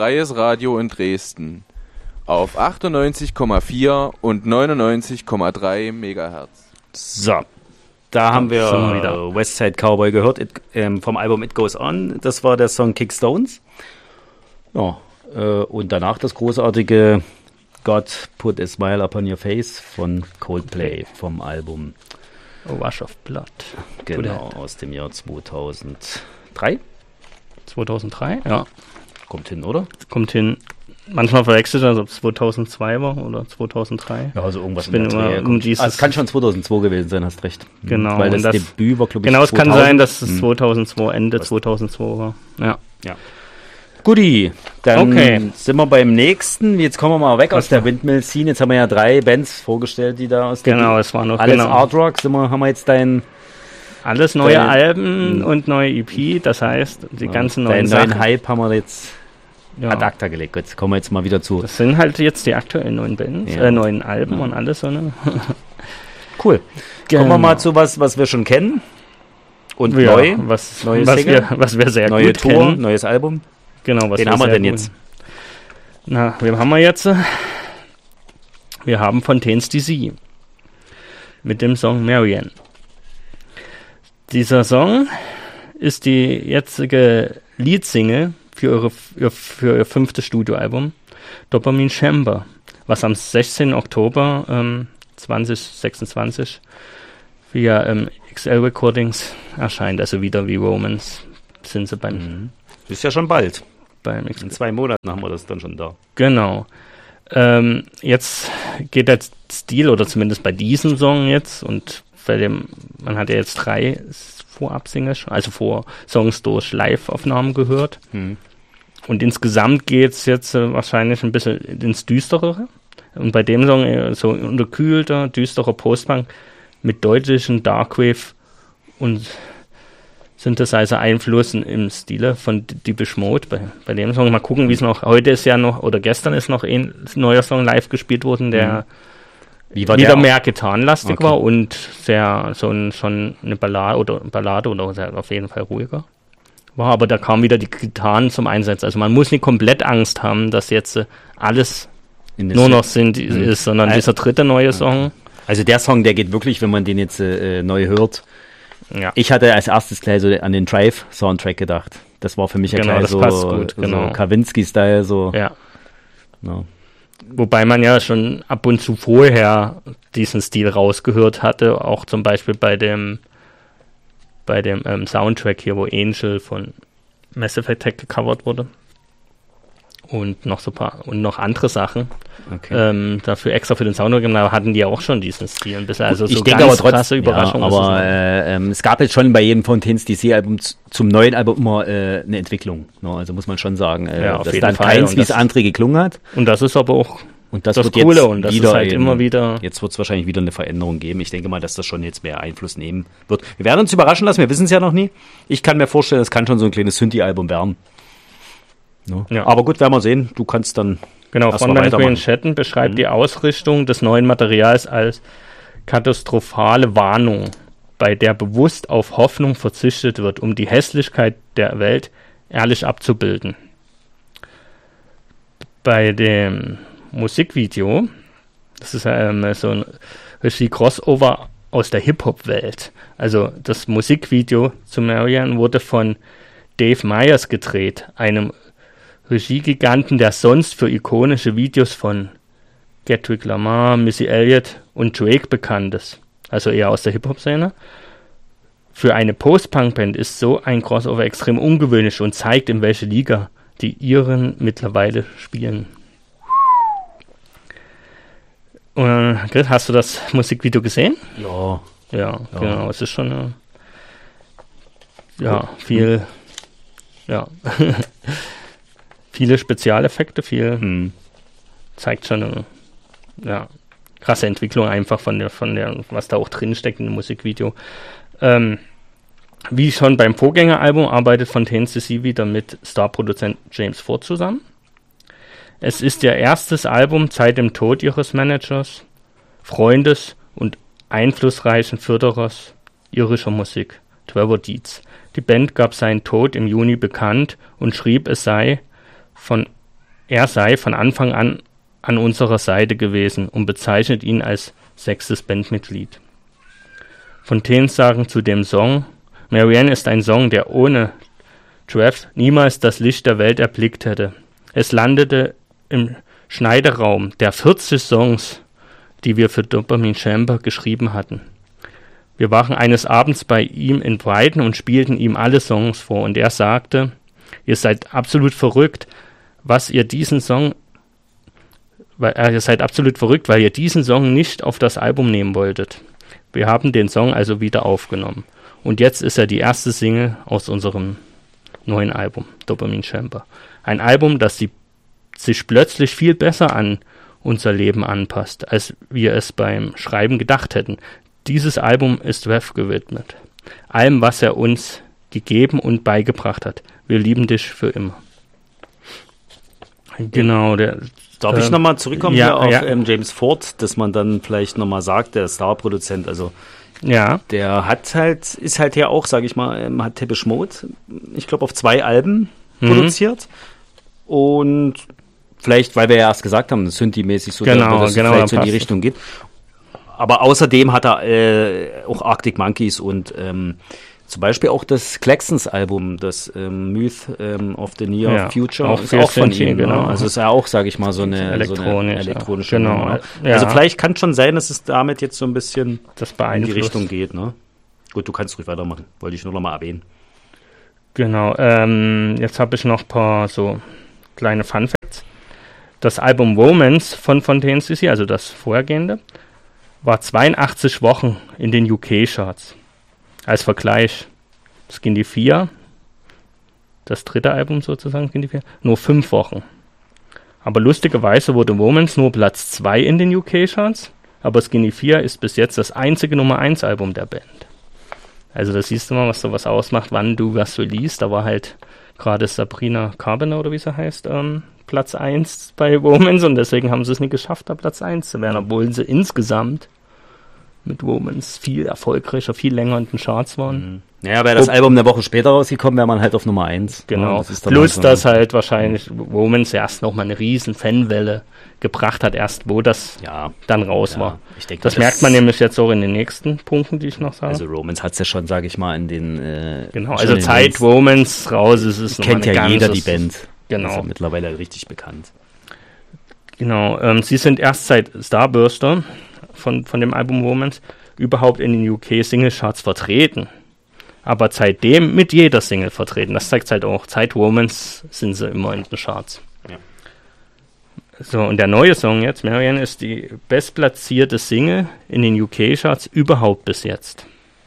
Freies Radio in Dresden auf 98,4 und 99,3 Megahertz. So, da haben wir Westside Cowboy gehört vom Album It Goes On. Das war der Song Kick Stones. Ja, und danach das großartige God Put a Smile Upon Your Face von Coldplay vom Album A Rush of Blood. Genau, aus dem Jahr 2003. 2003, ja. Kommt hin, oder? Kommt hin. Manchmal verwechselt das, ob es 2002 war oder 2003. Ja, also irgendwas in der Dreh. Es kann schon 2002 gewesen sein, hast recht. Genau. Weil das Debüt war, glaube ich, genau, 2000. Es kann sein, dass es 2002, Ende 2002 war. Ja. Guti, dann sind wir beim nächsten. Jetzt kommen wir mal weg aus der Windmill-Scene. Jetzt haben wir ja 3 Bands vorgestellt, die da aus der es war noch alles Art Rock. Haben wir jetzt alles neue Alben und neue EP. Das heißt, die ganzen neuen Sachen. Neuen Hype haben wir jetzt ad acta gelegt. Jetzt kommen wir jetzt mal wieder zu. Das sind halt jetzt die aktuellen neuen Bands, neuen Alben und alles so. Ne? Cool. Kommen wir mal zu was wir schon kennen. Und neu. Was wir sehr neue gut Tour, kennen. Neues Album. Genau, was haben wir denn jetzt? Na, wen haben wir jetzt? Wir haben Fontaines DC mit dem Song Marianne. Dieser Song ist die jetzige Leadsingle für ihr 5. Studioalbum Dopamine Chamber, was am 16. Oktober 2026 via XL Recordings erscheint, also wieder wie Romance sind sie beim... Ist ja schon bald. In 2 Monaten haben wir das dann schon da. Genau. Jetzt geht der Stil, oder zumindest bei diesem Song jetzt, und bei dem, man hat ja jetzt 3 Vorab-Singles, also Vorsongs durch Live-Aufnahmen gehört. Und insgesamt geht es jetzt wahrscheinlich ein bisschen ins Düsterere. Und bei dem Song so unterkühlter, düsterer Postpunk mit deutlichen Darkwave und Synthesizer-Einflüssen im Stile von Depeche Mode. Bei dem Song mal gucken, wie es noch, heute ist ja noch, oder gestern ist noch ein neuer Song live gespielt worden, der wieder mehr gitarrenlastig war und schon eine Ballade oder auf jeden Fall ruhiger war, aber da kam wieder die Gitarren zum Einsatz. Also man muss nicht komplett Angst haben, dass jetzt alles nur noch ist, sondern dieser dritte neue Song. Also der Song, der geht wirklich, wenn man den jetzt neu hört. Ja. Ich hatte als erstes gleich so an den Drive-Soundtrack gedacht. Das war für mich gleich so Kavinsky-Style. So. Ja. Wobei man ja schon ab und zu vorher diesen Stil rausgehört hatte, auch zum Beispiel bei dem Soundtrack hier, wo Angel von Massive Attack gecovert wurde. Und noch noch andere Sachen. Dafür extra für den Soundtrack hatten die ja auch schon diesen Stil ein bisschen. Also ich denke aber trotzdem, krasse Überraschung. Aber es gab jetzt schon bei jedem Fontaines DC-Album zum neuen Album immer eine Entwicklung. Also muss man schon sagen, dass dann keins wie das andere geklungen hat. Und das ist aber auch das Coole. Und das ist halt immer wieder... Jetzt wird es wahrscheinlich wieder eine Veränderung geben. Ich denke mal, dass das schon jetzt mehr Einfluss nehmen wird. Wir werden uns überraschen lassen, wir wissen es ja noch nie. Ich kann mir vorstellen, es kann schon so ein kleines Synthie-Album werden. Ja. Aber gut, werden wir sehen. Du kannst dann Frontman Green Chatten beschreibt die Ausrichtung des neuen Materials als katastrophale Warnung, bei der bewusst auf Hoffnung verzichtet wird, um die Hässlichkeit der Welt ehrlich abzubilden. Bei dem Musikvideo, das ist so ein Regie-Crossover aus der Hip-Hop-Welt. Also das Musikvideo zu Marianne wurde von Dave Meyers gedreht, einem Regiegiganten, der sonst für ikonische Videos von Kendrick Lamar, Missy Elliott und Drake bekannt ist. Also eher aus der Hip-Hop-Szene. Für eine Post-Punk-Band ist so ein Crossover extrem ungewöhnlich und zeigt, in welche Liga die Iren mittlerweile spielen. Grit, hast du das Musikvideo gesehen? Ja, genau. Es ist schon viel viele Spezialeffekte, zeigt schon eine krasse Entwicklung einfach von der, was da auch drin steckt in dem Musikvideo. Wie schon beim Vorgängeralbum arbeitet Fontaines DC wieder mit Starproduzent James Ford zusammen. Es ist ihr erstes Album seit dem Tod ihres Managers, Freundes und einflussreichen Förderers irischer Musik, Trevor Dietz. Die Band gab seinen Tod im Juni bekannt und schrieb, es sei von er sei von Anfang an unserer Seite gewesen und bezeichnet ihn als 6. Bandmitglied. Fontaines sagen zu dem Song: Marianne ist ein Song, der ohne Trev niemals das Licht der Welt erblickt hätte. Es landete im Schneideraum der 40 Songs, die wir für Dopamine Chamber geschrieben hatten. Wir waren eines Abends bei ihm in Brighton und spielten ihm alle Songs vor und er sagte: Ihr seid absolut verrückt, weil ihr diesen Song nicht auf das Album nehmen wolltet. Wir haben den Song also wieder aufgenommen. Und jetzt ist er die erste Single aus unserem neuen Album, Dopamine Chamber. Ein Album, das sich plötzlich viel besser an unser Leben anpasst, als wir es beim Schreiben gedacht hätten. Dieses Album ist Rev gewidmet. Allem, was er uns gegeben und beigebracht hat. Wir lieben dich für immer. Genau, Darf ich nochmal zurückkommen hier auf James Ford, dass man dann vielleicht nochmal sagt, der Star-Produzent, also der ist halt ja auch, sage ich mal, hat Depeche Mode, ich glaube, auf 2 Alben produziert und vielleicht, weil wir ja erst gesagt haben, Synthie-mäßig so, dass es vielleicht so in die Richtung geht. Aber außerdem hat er auch Arctic Monkeys und zum Beispiel auch das Claxons-Album, das Myth of the Near Future, ist auch von ihm. Genau. Also ist ja auch, sage ich mal, so eine elektronische Nummer. Ja. Also vielleicht kann es schon sein, dass es damit jetzt so ein bisschen in die Richtung geht. Ne? Gut, du kannst ruhig weitermachen. Wollte ich nur noch mal erwähnen. Genau. Jetzt habe ich noch ein paar so kleine Fun-Facts. Das Album Romance von Fontaines DC, also das vorhergehende, war 82 Wochen in den UK-Charts. Als Vergleich, Skinny 4, das dritte Album sozusagen, Skinny 4, nur 5 Wochen. Aber lustigerweise wurde Romance nur Platz 2 in den UK-Charts, aber Skinny 4 ist bis jetzt das einzige Nummer 1 Album der Band. Also da siehst du mal, was sowas ausmacht, wann du was releast. Da war halt gerade Sabrina Carpenter, oder wie sie heißt, Platz 1 bei Romance und deswegen haben sie es nicht geschafft, da Platz 1 zu werden, obwohl sie insgesamt mit Romance viel erfolgreicher, viel länger in den Charts waren. Naja, wäre das Album eine Woche später rausgekommen, wäre man halt auf Nummer 1. Genau. Ja, plus, dass halt wahrscheinlich Romance erst nochmal eine riesen Fanwelle gebracht hat, erst wo das dann raus war. Ich denke, das merkt man nämlich jetzt auch in den nächsten Punkten, die ich noch sage. Also Romance hat es ja schon, sage ich mal, in den... genau, also Zeit Romance raus ist es noch kennt ja jeder die Band. Genau. Ist ja mittlerweile richtig bekannt. Genau, sie sind erst seit Starburster von dem Album Romance überhaupt in den UK-Single-Charts vertreten. Aber seitdem mit jeder Single vertreten. Das zeigt halt auch, seit Romance sind sie immer in den Charts. Ja. So, und der neue Song jetzt, Marianne, ist die bestplatzierte Single in den UK-Charts überhaupt bis jetzt.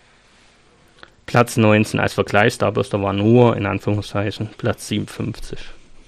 Platz 19 als Vergleich, Starburster war nur, in Anführungszeichen, Platz 57.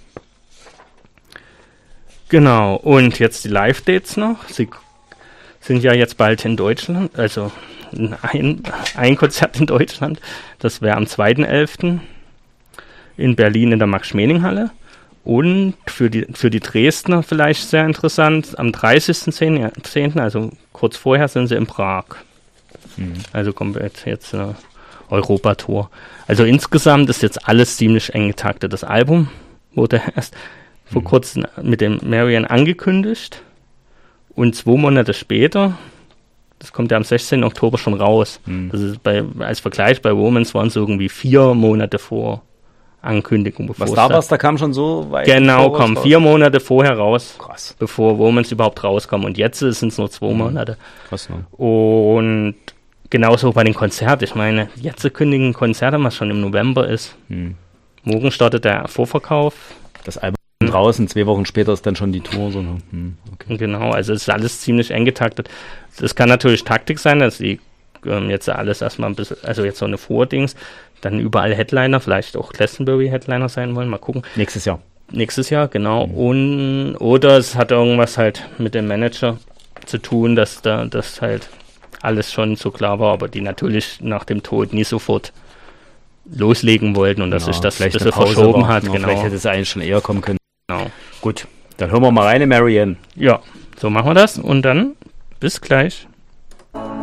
Genau, und jetzt die Live-Dates noch. Sie sind ja jetzt bald in Deutschland, also ein Konzert in Deutschland. Das wäre am 2.11. in Berlin in der Max-Schmeling-Halle. Und für die Dresdner vielleicht sehr interessant, am 30.10., also kurz vorher, sind sie in Prag. Also komplett jetzt eine Europatour. Also insgesamt ist jetzt alles ziemlich eng getaktet. Das Album wurde erst vor kurzem mit dem Marianne angekündigt. Und 2 Monate später, das kommt ja am 16. Oktober schon raus. Das ist als Vergleich bei Romance waren es irgendwie 4 Monate vor Ankündigung. Was da war, da kam schon so weit. Genau, kam 4 Monate vorher raus. Krass. Bevor Romance überhaupt rauskam. Und jetzt sind es nur 2 Monate. Krass, ne? Und genauso bei den Konzerten. Ich meine, jetzt kündigen Konzerte, was schon im November ist. Morgen startet der Vorverkauf. Das Album draußen, 2 Wochen später ist dann schon die Tour. So, ne? Okay. Genau, also es ist alles ziemlich eng getaktet. Das kann natürlich Taktik sein, dass die jetzt alles erstmal ein bisschen, also jetzt so eine Vordings, dann überall Headliner, vielleicht auch Glastonbury-Headliner sein wollen, mal gucken. Nächstes Jahr, genau. Oder es hat irgendwas halt mit dem Manager zu tun, dass da das halt alles schon so klar war, aber die natürlich nach dem Tod nie sofort loslegen wollten und dass sich das ein bisschen verschoben hat. Genau. Vielleicht hätte es eigentlich schon eher kommen können. Genau. Gut, dann hören wir mal rein, Marianne. Ja, so machen wir das und dann bis gleich.